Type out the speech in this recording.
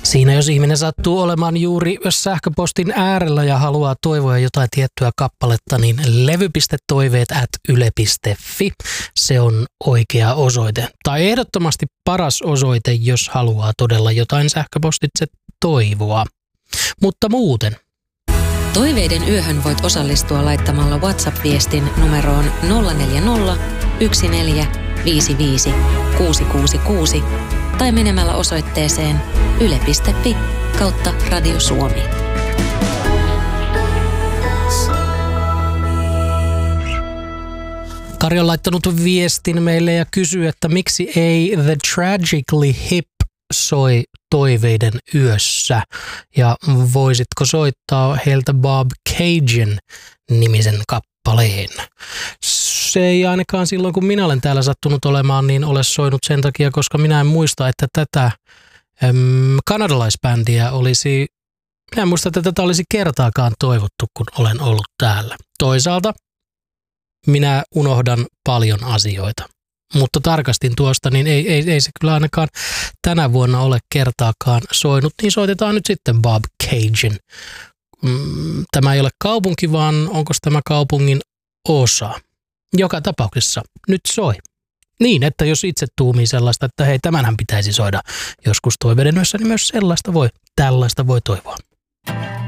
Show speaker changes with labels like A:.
A: Siinä jos ihminen sattuu olemaan juuri sähköpostin äärellä ja haluaa toivoa jotain tiettyä kappaletta, niin levy.toiveet@yle.fi. Se on oikea osoite. Tai ehdottomasti paras osoite, jos haluaa todella jotain sähköpostitse toivoa. Mutta muuten.
B: Toiveiden yöhön voit osallistua laittamalla WhatsApp-viestin numeroon 040 1455 666 tai menemällä osoitteeseen yle.fi/Radio Suomi.
A: Kari on laittanut viestin meille ja kysyy, että miksi ei The Tragically Hip soi Toiveiden yössä ja voisitko soittaa heiltä Bob Cajun nimisen kappaleen. Se ei ainakaan silloin, kun minä olen täällä sattunut olemaan, niin ole soinut sen takia, koska minä en muista, että tätä kanadalaisbändiä olisi, minä en muista, että tätä olisi kertaakaan toivottu, kun olen ollut täällä. Toisaalta minä unohdan paljon asioita. Mutta tarkastin tuosta, niin ei se kyllä ainakaan tänä vuonna ole kertaakaan soinut, niin soitetaan nyt sitten Bob Cajun. Tämä ei ole kaupunki, vaan onko tämä kaupungin osa? Joka tapauksessa nyt soi. Niin, että jos itse tuumii sellaista, että hei, tämänhän pitäisi soida joskus Toiveiden yössä, niin myös tällaista voi toivoa.